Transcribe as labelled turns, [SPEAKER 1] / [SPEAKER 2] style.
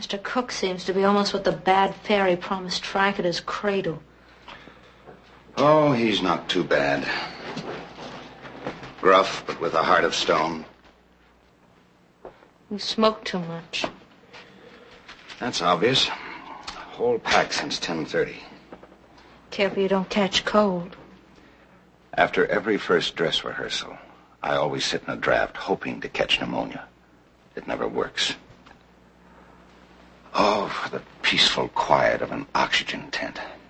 [SPEAKER 1] Mr. Cook seems to be almost what the bad fairy promised Frank at his cradle.
[SPEAKER 2] Oh, he's not too bad. Gruff, but with a heart of stone.
[SPEAKER 1] You smoke too much.
[SPEAKER 2] That's obvious. Whole pack since 10:30.
[SPEAKER 1] Careful you don't catch cold.
[SPEAKER 2] After every first dress rehearsal, I always sit in a draft hoping to catch pneumonia. It never works. Oh, for the peaceful quiet of an oxygen tent.